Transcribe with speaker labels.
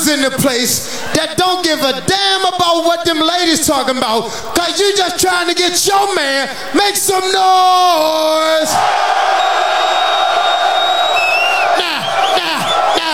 Speaker 1: fellas in the place that don't give a damn about what them ladies talking about, cause you just trying to get your man. Make some noise.